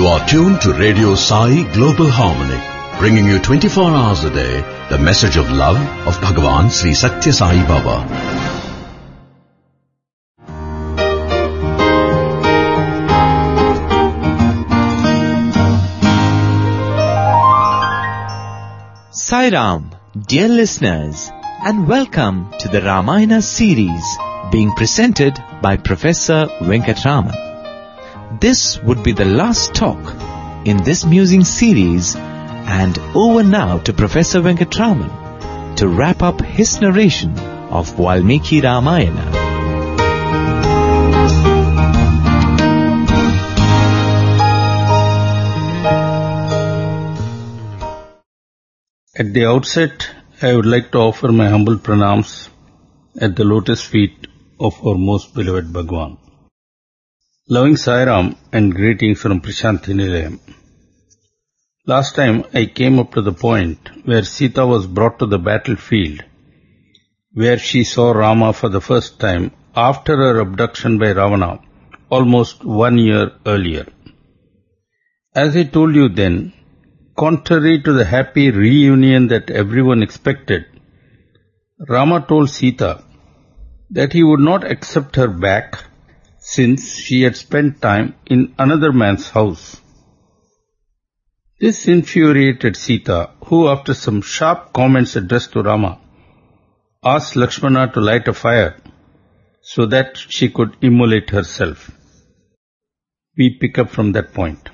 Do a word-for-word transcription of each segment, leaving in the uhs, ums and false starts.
are tuned to Radio Sai Global Harmony, bringing you twenty-four hours a day the message of love of Bhagavan Sri Satya Sai Baba. Sai Ram, dear listeners, and welcome to the Ramayana series being presented by Professor Venkatraman. This would be the last talk in this musing series, and over now to Professor Venkatraman to wrap up his narration of Valmiki Ramayana. At the outset, I would like to offer my humble pranams at the lotus feet of our most beloved Bhagavan. Loving Sai Ram and greetings from Prashanthi Nilayam. Last time I came up to the point where Sita was brought to the battlefield, where she saw Rama for the first time after her abduction by Ravana almost one year earlier. As I told you then, contrary to the happy reunion that everyone expected, Rama told Sita that he would not accept her back since she had spent time in another man's house. This infuriated Sita, who after some sharp comments addressed to Rama, asked Lakshmana to light a fire so that she could immolate herself. We pick up from that point.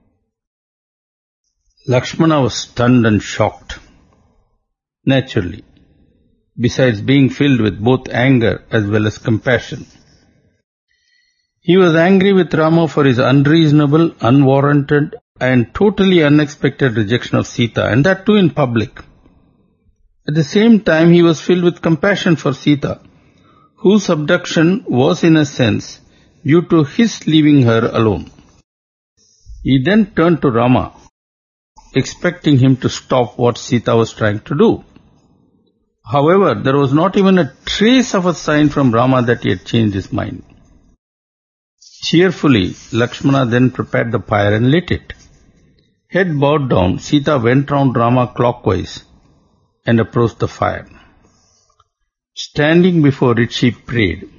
Lakshmana was stunned and shocked. Naturally, besides being filled with both anger as well as compassion. He was angry with Rama for his unreasonable, unwarranted and totally unexpected rejection of Sita, and that too in public. At the same time, he was filled with compassion for Sita, whose abduction was in a sense due to his leaving her alone. He then turned to Rama, expecting him to stop what Sita was trying to do. However, there was not even a trace of a sign from Rama that he had changed his mind. Cheerfully, Lakshmana then prepared the fire and lit it. Head bowed down, Sita went round Rama clockwise and approached the fire. Standing before it, she prayed,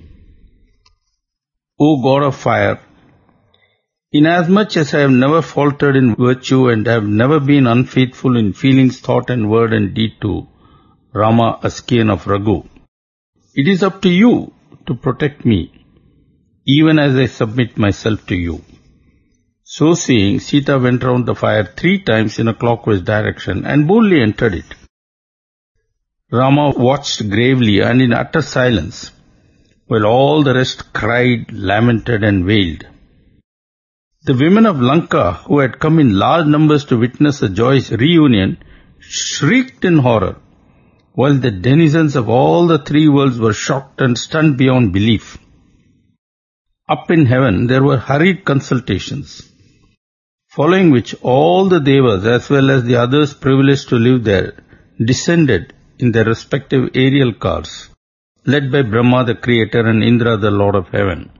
O God of fire, inasmuch as I have never faltered in virtue and have never been unfaithful in feelings, thought and word and deed to Rama, a scion of Raghu, it is up to you to protect me, even as I submit myself to you. So saying, Sita went round the fire three times in a clockwise direction and boldly entered it. Rama watched gravely and in utter silence, while all the rest cried, lamented and wailed. The women of Lanka, who had come in large numbers to witness a joyous reunion, shrieked in horror, while the denizens of all the three worlds were shocked and stunned beyond belief. Up in heaven there were hurried consultations, following which all the devas as well as the others privileged to live there descended in their respective aerial cars, led by Brahma the Creator and Indra the Lord of Heaven.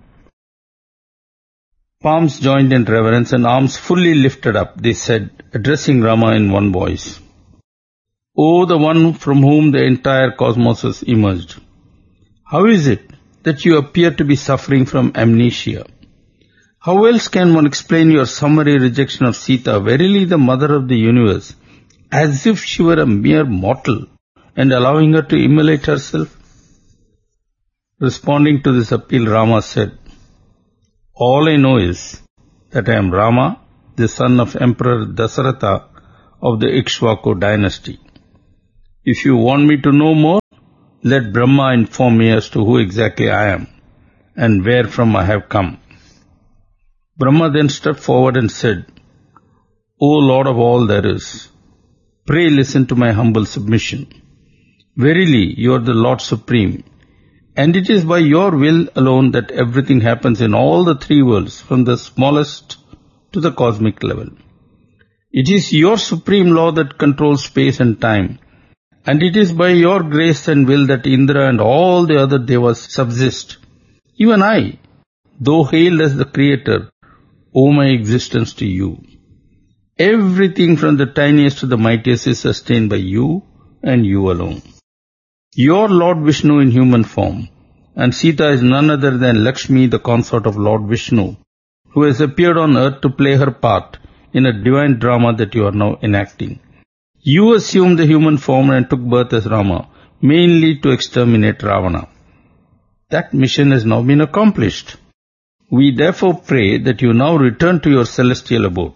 Palms joined in reverence and arms fully lifted up, they said, addressing Rama in one voice, O the one from whom the entire cosmos has emerged, how is it that you appear to be suffering from amnesia? How else can one explain your summary rejection of Sita, verily the mother of the universe, as if she were a mere mortal, and allowing her to immolate herself? Responding to this appeal, Rama said, All I know is that I am Rama, the son of Emperor Dasaratha of the Ikshvaku dynasty. If you want me to know more, let Brahma inform me as to who exactly I am and where from I have come. Brahma then stepped forward and said, O Lord of all there is, pray listen to my humble submission. Verily, you are the Lord Supreme, and it is by your will alone that everything happens in all the three worlds, from the smallest to the cosmic level. It is your supreme law that controls space and time, and it is by your grace and will that Indra and all the other devas subsist. Even I, though hailed as the Creator, owe my existence to you. Everything from the tiniest to the mightiest is sustained by you and you alone. Your Lord Vishnu in human form, and Sita is none other than Lakshmi, the consort of Lord Vishnu, who has appeared on earth to play her part in a divine drama that you are now enacting. You assumed the human form and took birth as Rama, mainly to exterminate Ravana. That mission has now been accomplished. We therefore pray that you now return to your celestial abode.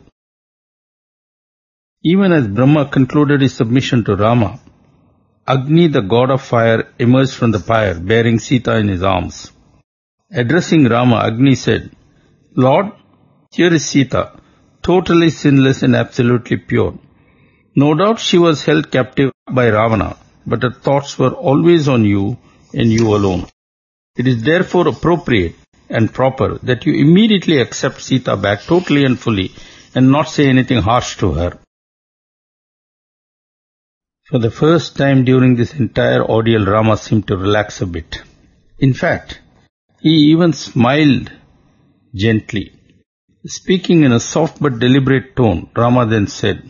Even as Brahma concluded his submission to Rama, Agni, the god of fire, emerged from the pyre, bearing Sita in his arms. Addressing Rama, Agni said, Lord, here is Sita, totally sinless and absolutely pure. No doubt she was held captive by Ravana, but her thoughts were always on you and you alone. It is therefore appropriate and proper that you immediately accept Sita back totally and fully and not say anything harsh to her. For the first time during this entire ordeal, Rama seemed to relax a bit. In fact, he even smiled gently. Speaking in a soft but deliberate tone, Rama then said,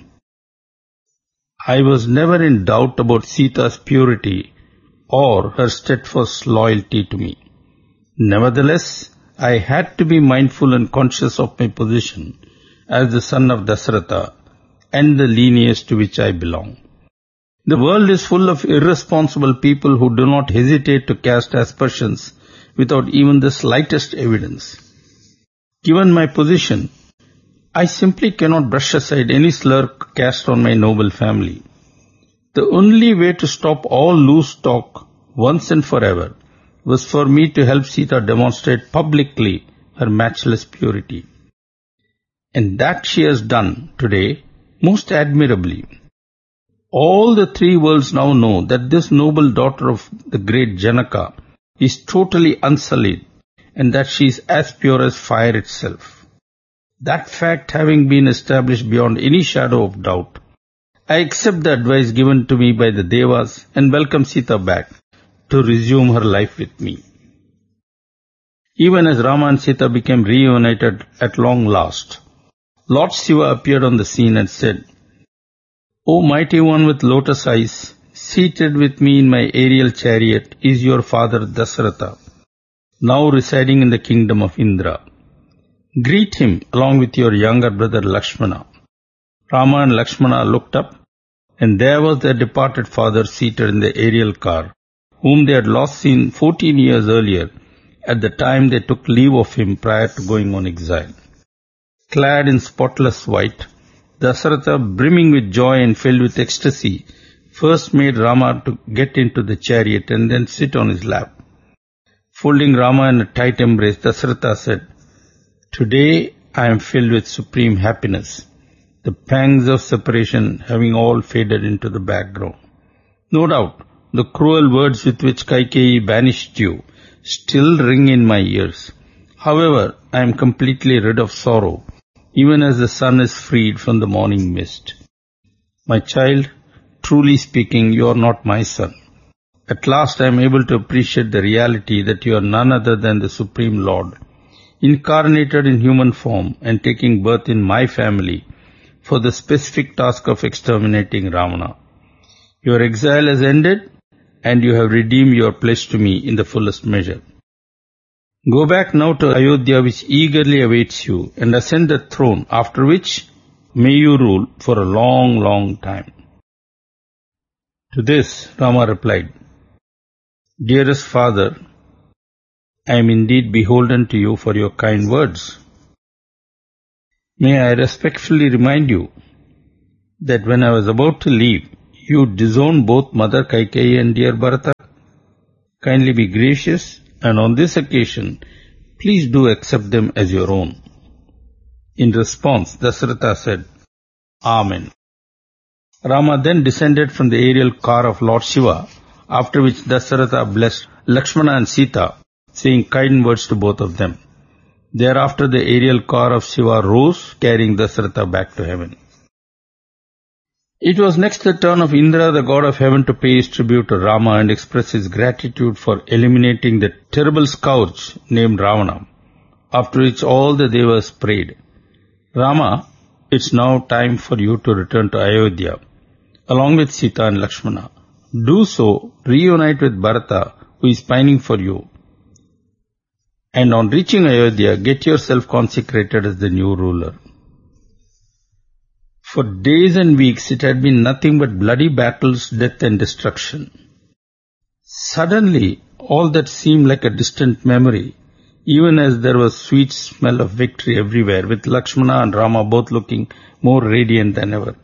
I was never in doubt about Sita's purity or her steadfast loyalty to me. Nevertheless, I had to be mindful and conscious of my position as the son of Dasharatha and the lineage to which I belong. The world is full of irresponsible people who do not hesitate to cast aspersions without even the slightest evidence. Given my position, I simply cannot brush aside any slur cast on my noble family. The only way to stop all loose talk once and forever was for me to help Sita demonstrate publicly her matchless purity. And that she has done today most admirably. All the three worlds now know that this noble daughter of the great Janaka is totally unsullied and that she is as pure as fire itself. That fact having been established beyond any shadow of doubt, I accept the advice given to me by the Devas and welcome Sita back to resume her life with me. Even as Rama and Sita became reunited at long last, Lord Shiva appeared on the scene and said, O mighty one with lotus eyes, seated with me in my aerial chariot is your father Dasharatha, now residing in the kingdom of Indra. Greet him along with your younger brother Lakshmana. Rama and Lakshmana looked up, and there was their departed father seated in the aerial car, whom they had last seen fourteen years earlier, at the time they took leave of him prior to going on exile. Clad in spotless white, Dasharatha, brimming with joy and filled with ecstasy, first made Rama to get into the chariot and then sit on his lap. Folding Rama in a tight embrace, Dasharatha said, Today I am filled with supreme happiness, the pangs of separation having all faded into the background. No doubt, the cruel words with which Kaikeyi banished you still ring in my ears. However, I am completely rid of sorrow, even as the sun is freed from the morning mist. My child, truly speaking, you are not my son. At last I am able to appreciate the reality that you are none other than the Supreme Lord, incarnated in human form and taking birth in my family for the specific task of exterminating Ravana. Your exile has ended, and you have redeemed your pledge to me in the fullest measure. Go back now to Ayodhya, which eagerly awaits you, and ascend the throne, after which may you rule for a long, long time. To this, Rama replied, Dearest father, I am indeed beholden to you for your kind words. May I respectfully remind you that when I was about to leave, you disowned both Mother Kaikeyi and dear Bharata. Kindly be gracious, and on this occasion, please do accept them as your own. In response, Dasharatha said, Amen. Rama then descended from the aerial car of Lord Shiva, after which Dasharatha blessed Lakshmana and Sita, saying kind words to both of them. Thereafter the aerial car of Shiva rose, carrying Dasharatha back to heaven. It was next the turn of Indra, the god of heaven, to pay his tribute to Rama and express his gratitude for eliminating the terrible scourge named Ravana, after which all the Devas prayed, Rama, it's now time for you to return to Ayodhya, along with Sita and Lakshmana. Do so, reunite with Bharata, who is pining for you. And on reaching Ayodhya, get yourself consecrated as the new ruler. For days and weeks it had been nothing but bloody battles, death and destruction. Suddenly, all that seemed like a distant memory, even as there was sweet smell of victory everywhere, with Lakshmana and Rama both looking more radiant than ever.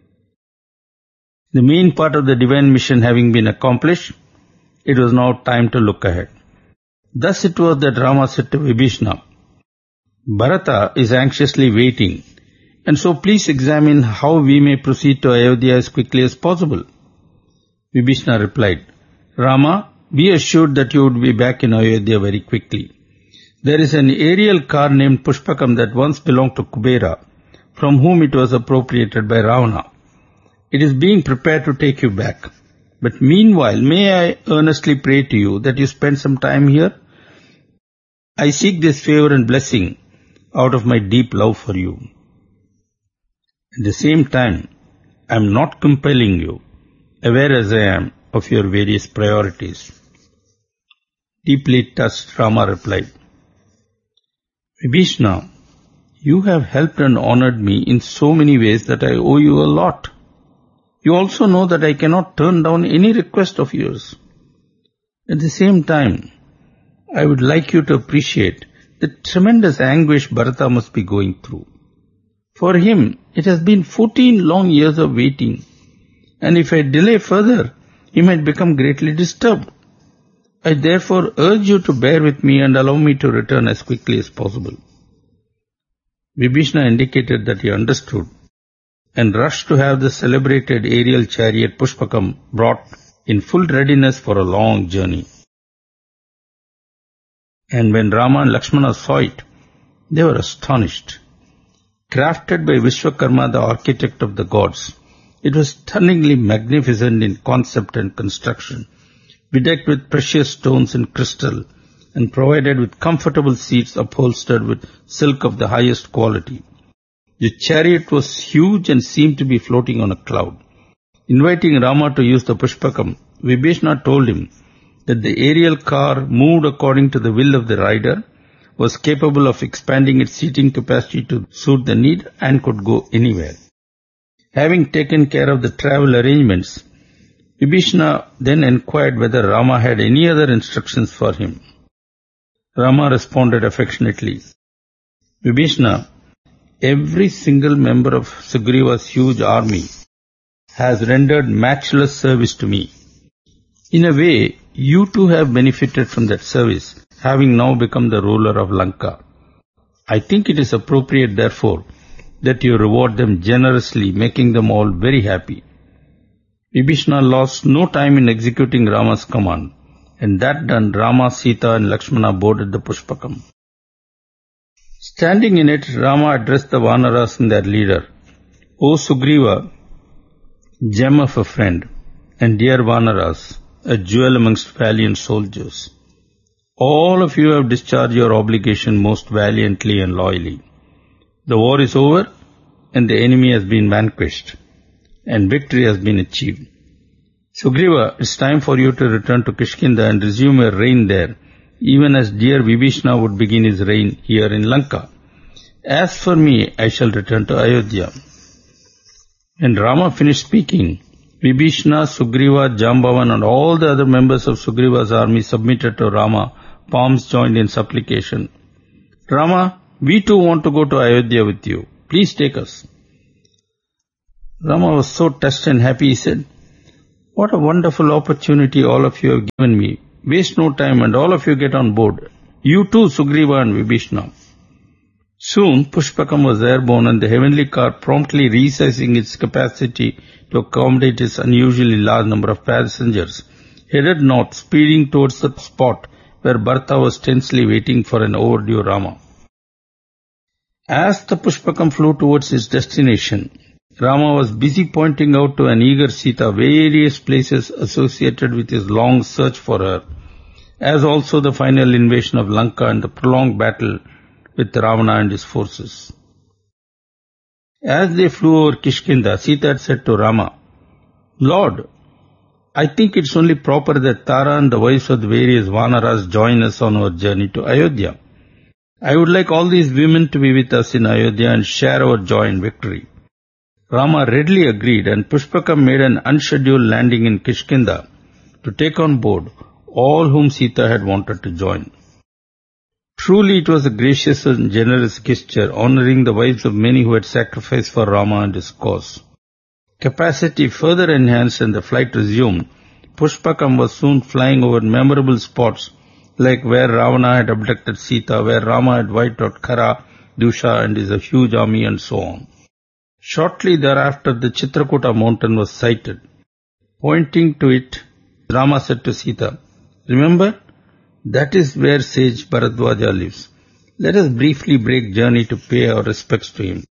The main part of the divine mission having been accomplished, it was now time to look ahead. Thus it was that Rama said to Vibhishana, Bharata is anxiously waiting, and so please examine how we may proceed to Ayodhya as quickly as possible. Vibhishana replied, Rama, be assured that you would be back in Ayodhya very quickly. There is an aerial car named Pushpakam that once belonged to Kubera, from whom it was appropriated by Ravana. It is being prepared to take you back. But meanwhile, may I earnestly pray to you that you spend some time here? I seek this favor and blessing out of my deep love for you. At the same time, I am not compelling you, aware as I am of your various priorities. Deeply touched, Rama replied, Vibhishana, you have helped and honored me in so many ways that I owe you a lot. You also know that I cannot turn down any request of yours. At the same time, I would like you to appreciate the tremendous anguish Bharata must be going through. For him, it has been fourteen long years of waiting, and if I delay further, he might become greatly disturbed. I therefore urge you to bear with me and allow me to return as quickly as possible. Vibhishana indicated that he understood and rushed to have the celebrated aerial chariot Pushpakam brought in full readiness for a long journey. And when Rama and Lakshmana saw it, they were astonished. Crafted by Vishwakarma, the architect of the gods, it was stunningly magnificent in concept and construction, bedecked with precious stones and crystal, and provided with comfortable seats upholstered with silk of the highest quality. The chariot was huge and seemed to be floating on a cloud. Inviting Rama to use the Pushpakam, Vibhishana told him that the aerial car moved according to the will of the rider, was capable of expanding its seating capacity to suit the need, and could go anywhere. Having taken care of the travel arrangements, Vibhishana then inquired whether Rama had any other instructions for him. Rama responded affectionately, Vibhishana, every single member of Sugriva's huge army has rendered matchless service to me. In a way, you too have benefited from that service, having now become the ruler of Lanka. I think it is appropriate, therefore, that you reward them generously, making them all very happy. Vibhishana lost no time in executing Rama's command, and that done, Rama, Sita and Lakshmana boarded the Pushpakam. Standing in it, Rama addressed the Vanaras and their leader, O Sugriva, gem of a friend, and dear Vanaras, a jewel amongst valiant soldiers. All of you have discharged your obligation most valiantly and loyally. The war is over, and the enemy has been vanquished, and victory has been achieved. Sugriva, it's time for you to return to Kishkinda and resume your reign there, even as dear Vibhishana would begin his reign here in Lanka. As for me, I shall return to Ayodhya. When Rama finished speaking, Vibhishana, Sugriva, Jambavan and all the other members of Sugriva's army submitted to Rama, palms joined in supplication. Rama, we too want to go to Ayodhya with you. Please take us. Rama was so touched and happy, he said, what a wonderful opportunity all of you have given me. Waste no time and all of you get on board. You too, Sugriva and Vibhishana. Soon, Pushpakam was airborne and the heavenly car, promptly resizing its capacity to accommodate its unusually large number of passengers, headed north, speeding towards the spot where Bharata was tensely waiting for an overdue Rama. As the Pushpakam flew towards its destination, Rama was busy pointing out to an eager Sita various places associated with his long search for her, as also the final invasion of Lanka and the prolonged battle with Ravana and his forces. As they flew over Kishkinda, Sita had said to Rama, Lord, I think it's only proper that Tara and the wives of the various Vanaras join us on our journey to Ayodhya. I would like all these women to be with us in Ayodhya and share our joy and victory. Rama readily agreed, and Pushpaka made an unscheduled landing in Kishkinda to take on board all whom Sita had wanted to join. Truly it was a gracious and generous gesture, honoring the wives of many who had sacrificed for Rama and his cause. Capacity further enhanced and the flight resumed, Pushpakam was soon flying over memorable spots like where Ravana had abducted Sita, where Rama had wiped out Khara, Dusha and his huge army, and so on. Shortly thereafter, the Chitrakuta mountain was sighted. Pointing to it, Rama said to Sita, Remember, that is where sage Bharadwaja lives. Let us briefly break journey to pay our respects to him.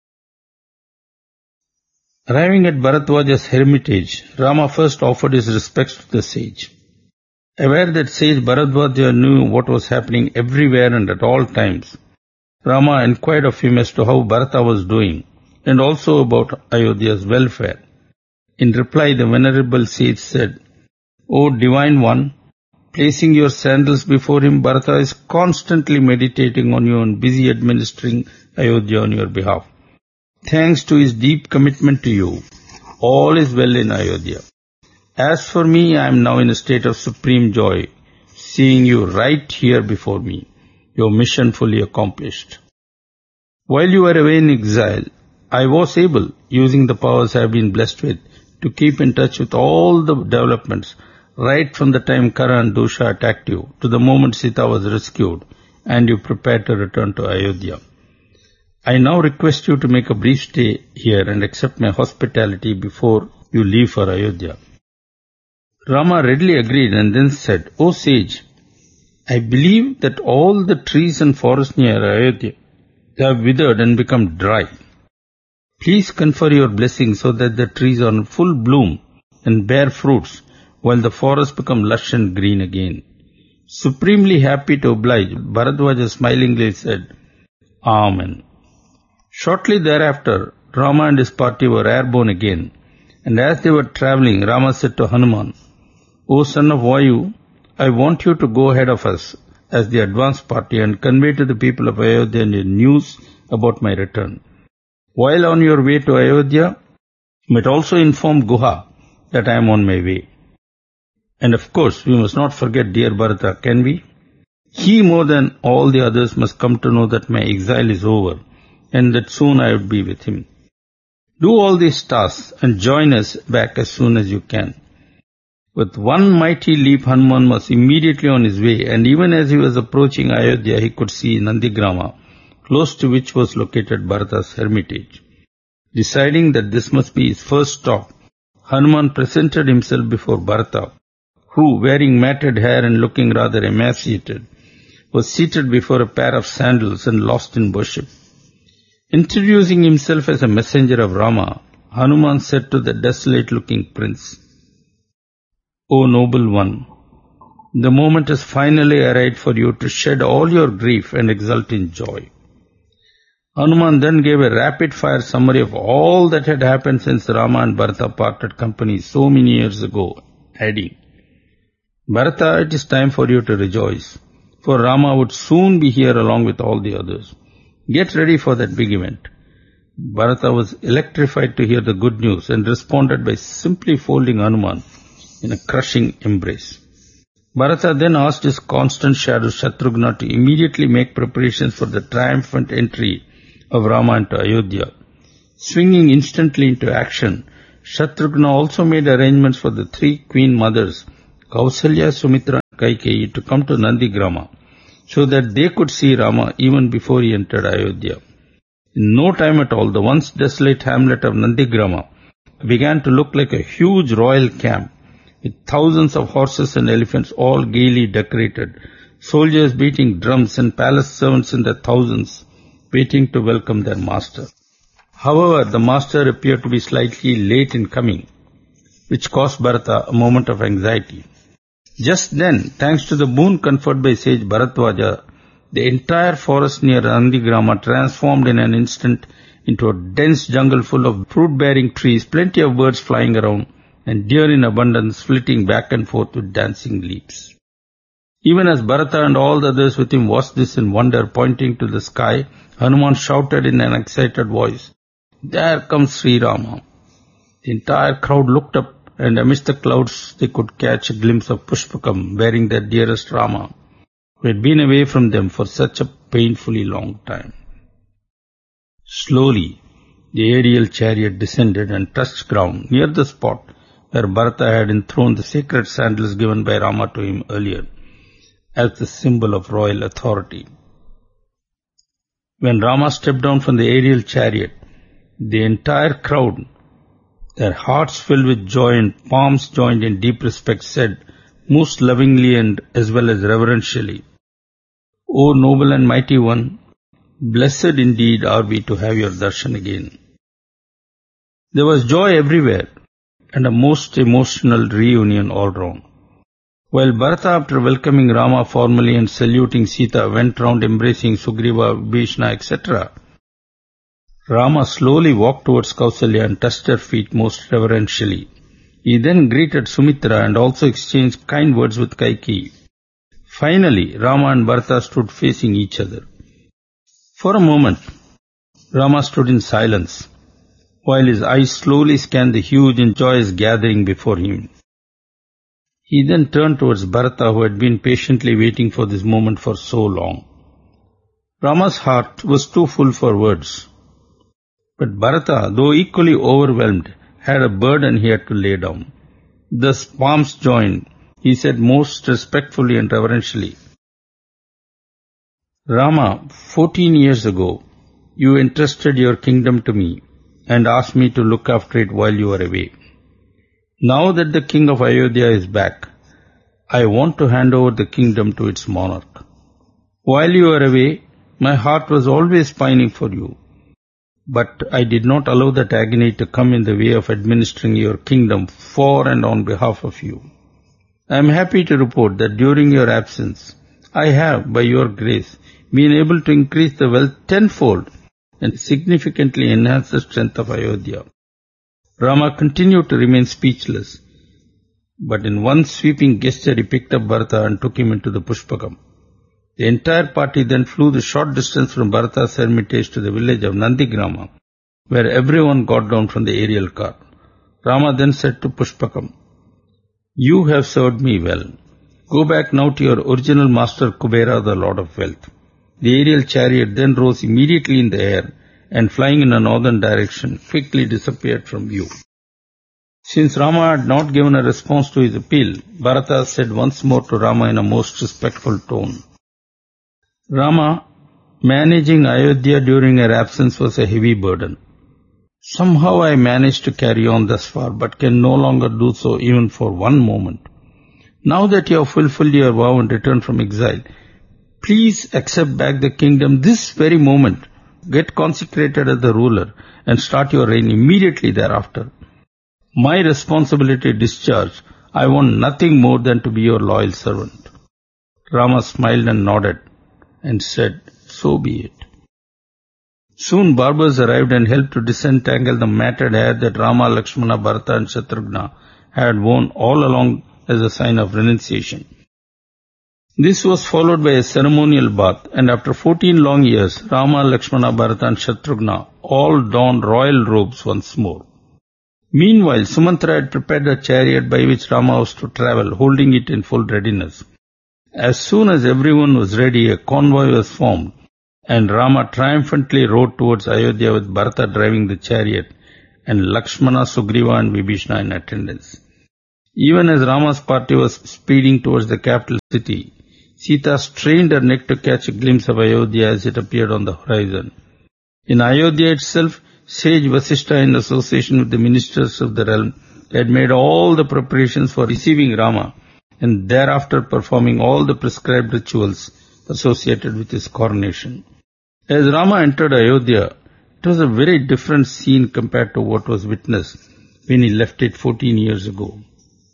Arriving at Bharadwaja's hermitage, Rama first offered his respects to the sage. Aware that sage Bharadwaja knew what was happening everywhere and at all times, Rama inquired of him as to how Bharata was doing, and also about Ayodhya's welfare. In reply, the venerable sage said, O divine one, placing your sandals before him, Bharata is constantly meditating on you and busy administering Ayodhya on your behalf. Thanks to his deep commitment to you, all is well in Ayodhya. As for me, I am now in a state of supreme joy, seeing you right here before me, your mission fully accomplished. While you were away in exile, I was able, using the powers I have been blessed with, to keep in touch with all the developments, right from the time Khara and Dusha attacked you, to the moment Sita was rescued, and you prepared to return to Ayodhya. I now request you to make a brief stay here and accept my hospitality before you leave for Ayodhya. Rama readily agreed and then said, O sage, I believe that all the trees and forests near Ayodhya have withered and become dry. Please confer your blessing so that the trees are in full bloom and bear fruits, while the forests become lush and green again. Supremely happy to oblige, Bharadwaja smilingly said, Amen. Shortly thereafter, Rama and his party were airborne again, and as they were travelling, Rama said to Hanuman, O son of Vayu, I want you to go ahead of us as the advance party and convey to the people of Ayodhya the news about my return. While on your way to Ayodhya, you might also inform Guha that I am on my way. And of course, we must not forget dear Bharata, can we? He more than all the others must come to know that my exile is over, and that soon I would be with him. Do all these tasks and join us back as soon as you can. With one mighty leap, Hanuman was immediately on his way, and even as he was approaching Ayodhya, he could see Nandigrama, close to which was located Bharata's hermitage. Deciding that this must be his first stop, Hanuman presented himself before Bharata, who, wearing matted hair and looking rather emaciated, was seated before a pair of sandals and lost in worship. Introducing himself as a messenger of Rama, Hanuman said to the desolate-looking prince, O noble one, the moment has finally arrived for you to shed all your grief and exult in joy. Hanuman then gave a rapid-fire summary of all that had happened since Rama and Bharata parted company so many years ago, adding, Bharata, it is time for you to rejoice, for Rama would soon be here along with all the others. Get ready for that big event. Bharata was electrified to hear the good news and responded by simply folding Hanuman in a crushing embrace. Bharata then asked his constant shadow Shatrughna to immediately make preparations for the triumphant entry of Rama into Ayodhya. Swinging instantly into action, Shatrughna also made arrangements for the three queen mothers, Kausalya, Sumitra and Kaikeyi, to come to Nandigrama, so that they could see Rama even before he entered Ayodhya. In no time at all, the once desolate hamlet of Nandigrama began to look like a huge royal camp, with thousands of horses and elephants all gaily decorated, soldiers beating drums and palace servants in their thousands, waiting to welcome their master. However, the master appeared to be slightly late in coming, which caused Bharata a moment of anxiety. Just then, thanks to the boon conferred by sage Bharadwaja, the entire forest near Nandigrama transformed in an instant into a dense jungle full of fruit-bearing trees, plenty of birds flying around, and deer in abundance flitting back and forth with dancing leaps. Even as Bharata and all the others with him watched this in wonder, pointing to the sky, Hanuman shouted in an excited voice, "There comes Sri Rama." The entire crowd looked up, and amidst the clouds they could catch a glimpse of Pushpakam bearing their dearest Rama, who had been away from them for such a painfully long time. Slowly, the aerial chariot descended and touched ground near the spot where Bharata had enthroned the sacred sandals given by Rama to him earlier, as the symbol of royal authority. When Rama stepped down from the aerial chariot, the entire crowd, their hearts filled with joy and palms joined in deep respect, said, most lovingly and as well as reverentially, "O noble and mighty one, blessed indeed are we to have your darshan again." There was joy everywhere and a most emotional reunion all round. While Bharata, after welcoming Rama formally and saluting Sita, went round embracing Sugriva, Vibhishana, et cetera, Rama slowly walked towards Kausalya and touched her feet most reverentially. He then greeted Sumitra and also exchanged kind words with Kaikeyi. Finally, Rama and Bharata stood facing each other. For a moment, Rama stood in silence, while his eyes slowly scanned the huge and joyous gathering before him. He then turned towards Bharata, who had been patiently waiting for this moment for so long. Rama's heart was too full for words. But Bharata, though equally overwhelmed, had a burden he had to lay down. Thus, palms joined, he said most respectfully and reverentially, "Rama, fourteen years ago, you entrusted your kingdom to me and asked me to look after it while you were away. Now that the king of Ayodhya is back, I want to hand over the kingdom to its monarch. While you were away, my heart was always pining for you, but I did not allow that agony to come in the way of administering your kingdom for and on behalf of you. I am happy to report that during your absence, I have, by your grace, been able to increase the wealth tenfold and significantly enhance the strength of Ayodhya." Rama continued to remain speechless, but in one sweeping gesture he picked up Bharata and took him into the Pushpakam. The entire party then flew the short distance from Bharata's hermitage to the village of Nandigrama, where everyone got down from the aerial car. Rama then said to Pushpakam, "You have served me well. Go back now to your original master Kubera, the Lord of Wealth." The aerial chariot then rose immediately in the air and, flying in a northern direction, quickly disappeared from view. Since Rama had not given a response to his appeal, Bharata said once more to Rama in a most respectful tone, "Rama, managing Ayodhya during her absence was a heavy burden. Somehow I managed to carry on thus far, but can no longer do so even for one moment. Now that you have fulfilled your vow and returned from exile, please accept back the kingdom this very moment, get consecrated as the ruler, and start your reign immediately thereafter. My responsibility discharged, I want nothing more than to be your loyal servant." Rama smiled and nodded and said, "So be it." Soon barbers arrived and helped to disentangle the matted hair that Rama, Lakshmana, Bharata and Shatrugna had worn all along as a sign of renunciation. This was followed by a ceremonial bath, and after fourteen long years, Rama, Lakshmana, Bharata and Shatrugna all donned royal robes once more. Meanwhile, Sumantra had prepared a chariot by which Rama was to travel, holding it in full readiness. As soon as everyone was ready, a convoy was formed, and Rama triumphantly rode towards Ayodhya with Bharata driving the chariot, and Lakshmana, Sugriva and Vibhishana in attendance. Even as Rama's party was speeding towards the capital city, Sita strained her neck to catch a glimpse of Ayodhya as it appeared on the horizon. In Ayodhya itself, sage Vasishtha, in association with the ministers of the realm, had made all the preparations for receiving Rama and thereafter performing all the prescribed rituals associated with his coronation. As Rama entered Ayodhya, it was a very different scene compared to what was witnessed when he left it fourteen years ago.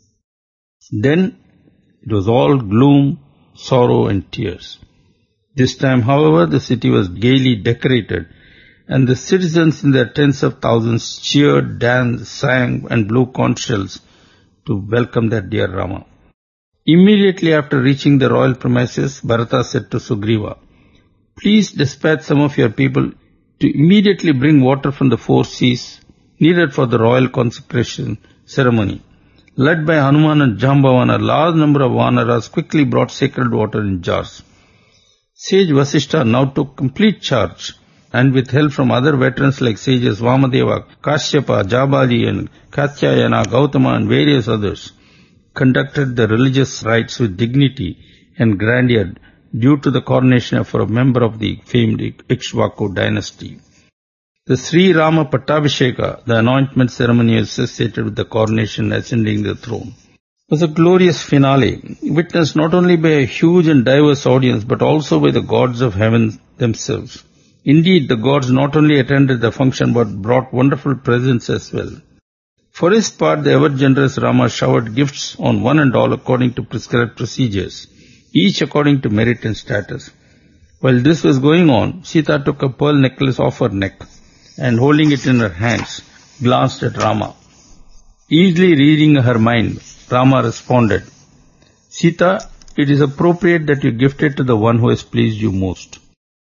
Then it was all gloom, sorrow and tears. This time, however, the city was gaily decorated and the citizens in their tens of thousands cheered, danced, sang, and blew conch shells to welcome their dear Rama. Immediately after reaching the royal premises, Bharata said to Sugriva, "Please dispatch some of your people to immediately bring water from the four seas needed for the royal consecration ceremony." Led by Hanuman and Jambavan, a large number of Vanaras quickly brought sacred water in jars. Sage Vasishtha now took complete charge, and with help from other veterans like sages Vamadeva, Kashyapa, Jabali and Katyayana, Gautama and various others, conducted the religious rites with dignity and grandeur due to the coronation of a member of the famed Ikshvaku dynasty. The Sri Rama Pattabhisheka, the anointment ceremony associated with the coronation ascending the throne, was a glorious finale, witnessed not only by a huge and diverse audience but also by the gods of heaven themselves. Indeed, the gods not only attended the function but brought wonderful presents as well. For his part, the ever-generous Rama showered gifts on one and all according to prescribed procedures, each according to merit and status. While this was going on, Sita took a pearl necklace off her neck and holding it in her hands, glanced at Rama. Easily reading her mind, Rama responded, "Sita, it is appropriate that you gift it to the one who has pleased you most."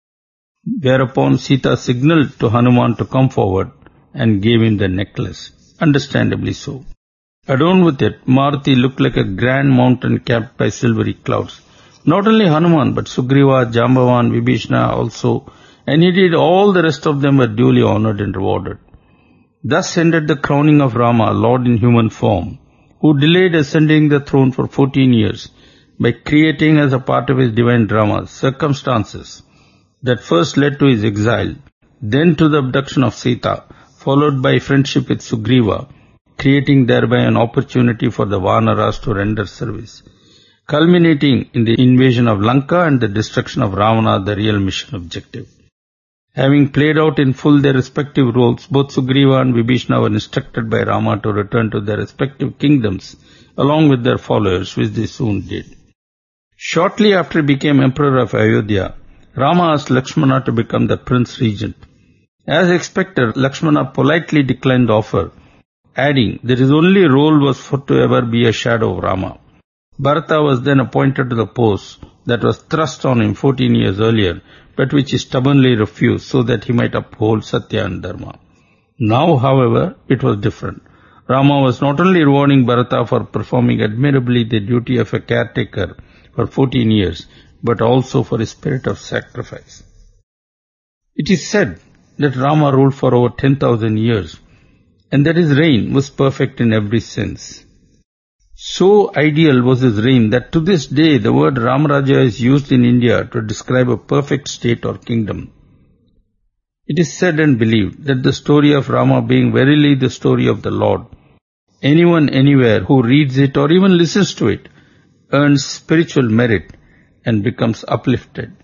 Whereupon Sita signaled to Hanuman to come forward and gave him the necklace, understandably so. Adorned with it, Maruti looked like a grand mountain capped by silvery clouds. Not only Hanuman, but Sugriva, Jambavan, Vibhishana also, and indeed all the rest of them were duly honored and rewarded. Thus ended the crowning of Rama, Lord in human form, who delayed ascending the throne for fourteen years by creating as a part of his divine drama circumstances that first led to his exile, then to the abduction of Sita, followed by friendship with Sugriva, creating thereby an opportunity for the Vanaras to render service, culminating in the invasion of Lanka and the destruction of Ravana, the real mission objective. Having played out in full their respective roles, both Sugriva and Vibhishana were instructed by Rama to return to their respective kingdoms along with their followers, which they soon did. Shortly after he became emperor of Ayodhya, Rama asked Lakshmana to become the prince regent. As expected, Lakshmana politely declined the offer, adding that his only role was for to ever be a shadow of Rama. Bharata was then appointed to the post that was thrust on him fourteen years earlier, but which he stubbornly refused so that he might uphold Satya and Dharma. Now, however, it was different. Rama was not only rewarding Bharata for performing admirably the duty of a caretaker for fourteen years, but also for his spirit of sacrifice. It is said that Rama ruled for over ten thousand years, and that his reign was perfect in every sense. So ideal was his reign that to this day the word Ramaraja is used in India to describe a perfect state or kingdom. It is said and believed that the story of Rama being verily the story of the Lord, anyone anywhere who reads it or even listens to it earns spiritual merit and becomes uplifted.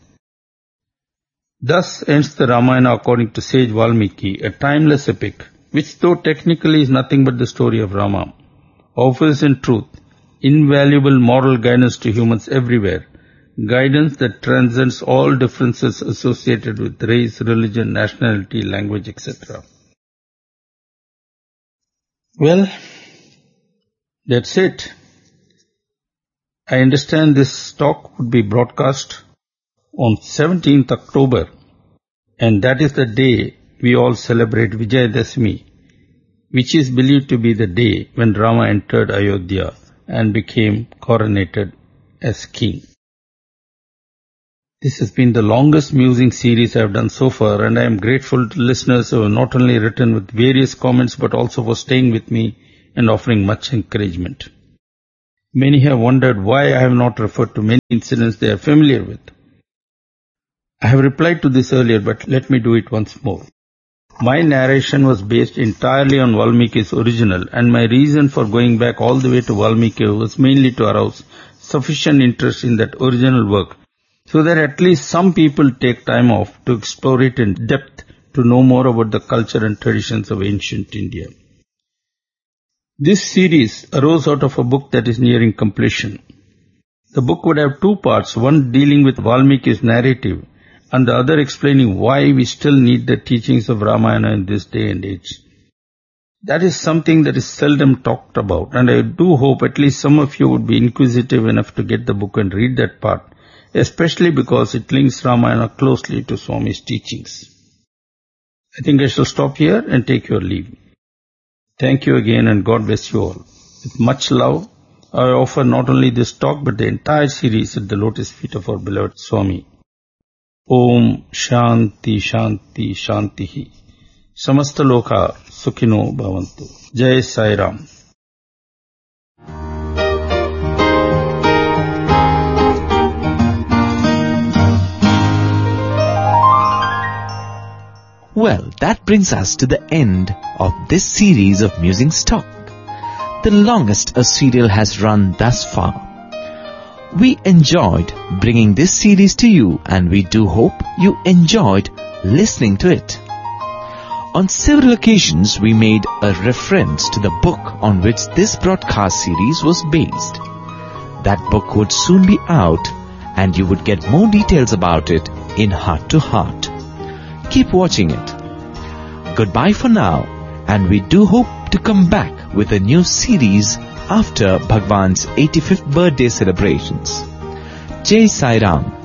Thus ends the Ramayana according to sage Valmiki, a timeless epic, which though technically is nothing but the story of Rama, offers in truth invaluable moral guidance to humans everywhere, guidance that transcends all differences associated with race, religion, nationality, language, et cetera. Well, that's it. I understand this talk would be broadcast on seventeenth October, and that is the day we all celebrate Vijayadashmi, which is believed to be the day when Rama entered Ayodhya and became coronated as king. This has been the longest musing series I have done so far, and I am grateful to listeners who have not only written with various comments but also for staying with me and offering much encouragement. Many have wondered why I have not referred to many incidents they are familiar with. I have replied to this earlier, but let me do it once more. My narration was based entirely on Valmiki's original, and my reason for going back all the way to Valmiki was mainly to arouse sufficient interest in that original work, so that at least some people take time off to explore it in depth to know more about the culture and traditions of ancient India. This series arose out of a book that is nearing completion. The book would have two parts, one dealing with Valmiki's narrative and the other explaining why we still need the teachings of Ramayana in this day and age. That is something that is seldom talked about, and I do hope at least some of you would be inquisitive enough to get the book and read that part, especially because it links Ramayana closely to Swami's teachings. I think I shall stop here and take your leave. Thank you again, and God bless you all. With much love, I offer not only this talk but the entire series at the lotus feet of our beloved Swami. Om Shanti Shanti Shantihi. Samasta Loka Sukhino Bhavantu. Jai Sai Ram. Well, that brings us to the end of this series of Musings Talk, the longest a serial has run thus far. We enjoyed bringing this series to you, and we do hope you enjoyed listening to it. On several occasions, we made a reference to the book on which this broadcast series was based. That book would soon be out, and you would get more details about it in Heart to Heart. Keep watching it. Goodbye for now, and we do hope to come back with a new series after Bhagwan's eighty-fifth birthday celebrations. Jai Sai Ram.